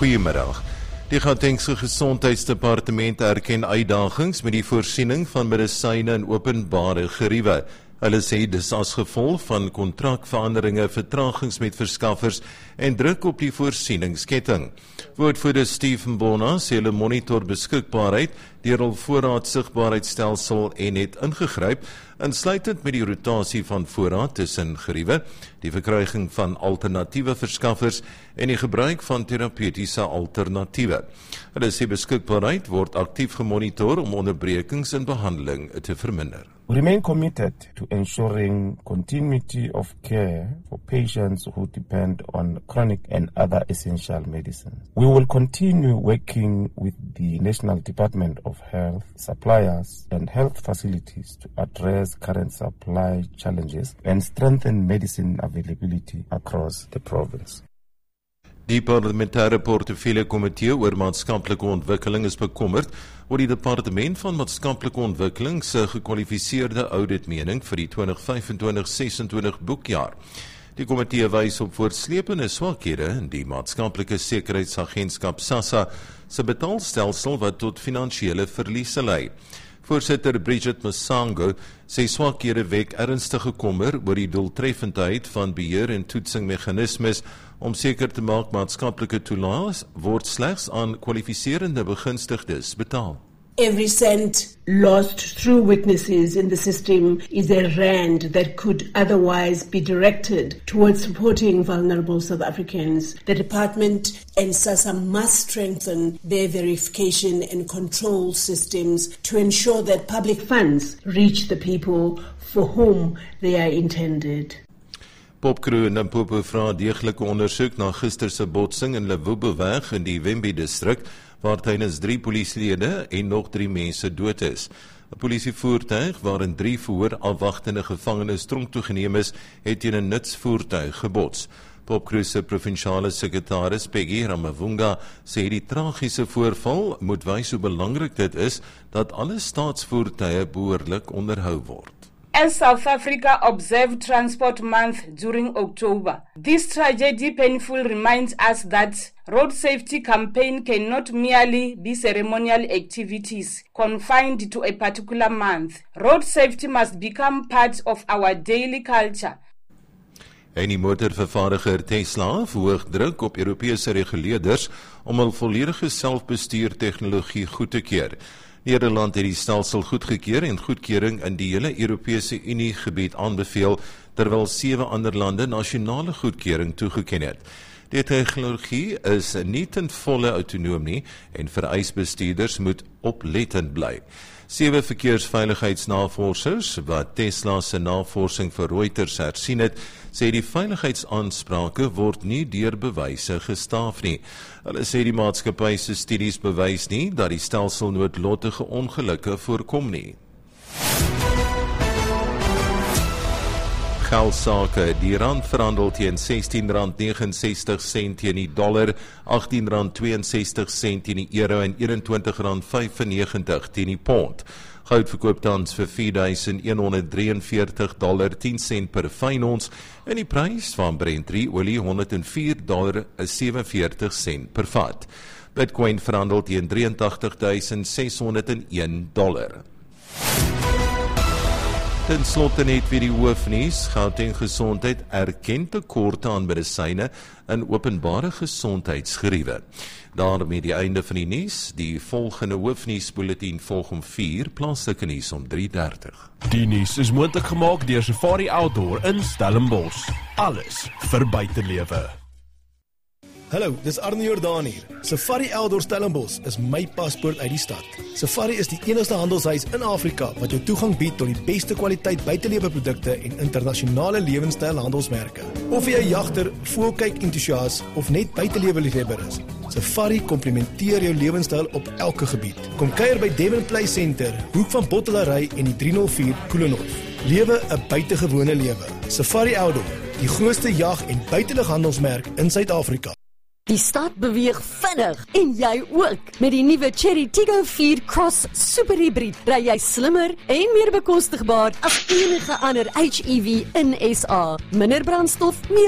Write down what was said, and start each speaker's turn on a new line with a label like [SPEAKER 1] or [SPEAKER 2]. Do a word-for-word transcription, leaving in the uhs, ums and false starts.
[SPEAKER 1] Goeiemiddag. Die Gautengse Gesondheidsdepartement erken uitdagings met die voorsiening van medisyne in openbare geriewe. Hulle sê dis as gevolg van kontrakveranderinge, vertragings met verskaffers en druk op die voorsieningsketting. Woordvoerder Stephen Bona sê hulle monitor beskikbaarheid deur hul voorraadsigbaarheidstelsel en het ingegryp, insluitend met die rotasie van voorraad tussen geriewe, die verkryging van alternatiewe verskaffers en die gebruik van terapeutiese alternatiewe. Hulle sê beskikbaarheid word aktief gemonitor om onderbrekings in behandeling te verminder.
[SPEAKER 2] We remain committed to ensuring continuity of care for patients who depend on chronic and other essential medicines. We will continue working with the National Department of Health, suppliers and health facilities to address current supply challenges and strengthen medicine availability across the province.
[SPEAKER 1] Die parlementêre portefeulje komitee oor maatskaplike ontwikkeling is bekommerd oor die departement van maatskaplike ontwikkeling se gekwalifiseerde auditmening vir die twintig vyf-twintig ses-en-twintig boekjaar. Die komitee wys op voortsleepende swakhede in die maatskaplike sekuriteitsagentskap SASSA se betaalstelsel wat tot finansiële verliese lei. Voorsitter Bridget Masango sê swakhede wek ernstige kommer oor die doeltreffendheid van beheer en toetsingmeganismes om seker te maak maatskaplike toelaas word slegs aan kwalifiserende begunstigdes betaal.
[SPEAKER 3] Every cent lost through weaknesses in the system is a rand that could otherwise be directed towards supporting vulnerable South Africans. The department and SASSA must strengthen their verification and control systems to ensure that public funds reach the people for whom they are intended.
[SPEAKER 1] Popcrew in Limpopo vra deeglike ondersoek na gisterse botsing in Lewubeweg in die Wembe distrik, waar tydens drie polisielede en nog drie mense dood is. 'n Polisievoertuig waarin drie verhoor afwagtende gevangenes tronk toegeneem is, het teen 'n nutsvoertuig gebots. Popcrew se provinsiale sekretaris Peggy Ramavunga sê die tragiese voorval moet wys hoe belangrik dit is dat alle staatsvoertuie behoorlik onderhou word.
[SPEAKER 4] As South Africa observed Transport Month during October, this tragedy painfully reminds us that road safety campaign cannot merely be ceremonial activities confined to a particular month. Road safety must become part of our daily culture.
[SPEAKER 1] En die motorvervaardiger Tesla verhoog druk op Europese reguleerders om hul volledige selfbestuur tegnologie goed te keur. Nederland het die stelsel goedgekeur en goedkeuring in die hele Europese Unie gebied aanbeveel, terwyl sewe ander lande nasionale goedkeuring toegeken het. Die tegnologie is nie ten volle autonoom nie en vereis bestuurders moet oplettend bly. Sewe verkeersveiligheidsnavorsers wat Tesla se navorsing vir Reuters hersien het, sê die veiligheidsaansprake word nie deur bewyse gestaaf nie. Hulle sê die maatskappy se studies bewys nie dat die stelsel noodlottige ongelukke voorkom nie. Geldsake, die rand verhandel teen sestien rand negenensestig sent teen die dollar, agttien rand tweeënsestig sent teen die euro en eenentwintig rand vyfennegentig teen die pond. Goud verkoop tans vir vier duisend honderd drieënveertig dollar tien sent per fyn ons en die prys van Brent olie honderd vier dollar sewenveertig sent per vat. Bitcoin verhandel teen drieëntagtig duisend seshonderd een dollar. Ten slotte net weer die hoofnuus. Gauteng Gesondheid erken tekorte aan medisyne in openbare gesondheidsgeriewe. Daarmee die einde van die nuus. Die volgende hoofnuusbulletin volg om vier, plaaslike nuus om drie dertig.
[SPEAKER 5] Die nuus is moontlik gemaak deur Safari Outdoor in Stellenbosch. Alles vir buitelewe.
[SPEAKER 6] Hallo, dis Arne Jordaan hier. Safari Outdoor Stellenbosch is my paspoort uit die stad. Safari is die enigste handelshuis in Afrika wat jou toegang bied tot die beste kwaliteit buiteleweprodukte en internasionale lewenstyl handelsmerke. Of jy 'n jagter, voelkyk entoesias of net buiteleweliefhebber is, Safari komplementeer jou lewenstyl op elke gebied. Kom kuier by Devon Play Center, hoek van Bottelary en die drie nul vier Koelenhof. Lewe 'n buitengewone lewe. Safari Outdoor, die grootste jag- en buitelighandelsmerk in Suid-Afrika.
[SPEAKER 7] Die stad beweeg vinnig en jy ook. Met die nuwe Chery Tiggo vier Cross Super Hybrid ry jy slimmer en meer bekostigbaar as enige ander H E V in S A. Minder brandstof, meer